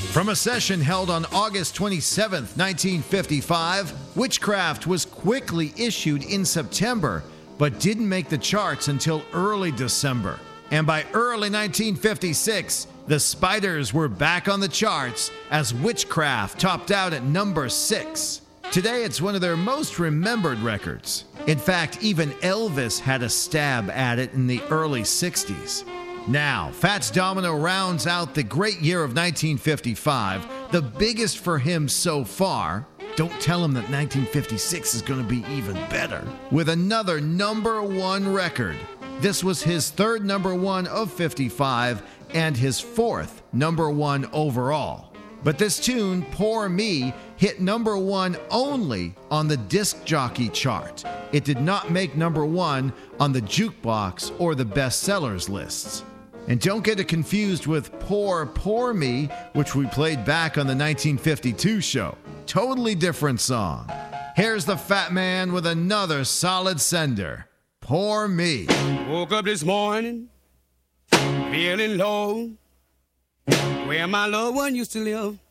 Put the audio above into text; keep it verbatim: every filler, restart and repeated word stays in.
From a session held on August twenty-seventh, nineteen fifty-five, Witchcraft was quickly issued in September, but didn't make the charts until early December. And by early nineteen fifty-six, the Spiders were back on the charts as Witchcraft topped out at number six. Today, it's one of their most remembered records. In fact, even Elvis had a stab at it in the early sixties. Now, Fats Domino rounds out the great year of nineteen fifty-five, the biggest for him so far. Don't tell him that nineteen fifty-six is going to be even better. With another number one record. This was his third number one of fifty-five and his fourth number one overall. But this tune, Poor Me, hit number one only on the disc jockey chart. It did not make number one on the jukebox or the bestsellers lists. And don't get it confused with Poor, Poor Me, which we played back on the nineteen fifty-two show. Totally different song. Here's the Fat Man with another solid sender. Poor Me. Woke up this morning, feeling low, where my loved one used to live.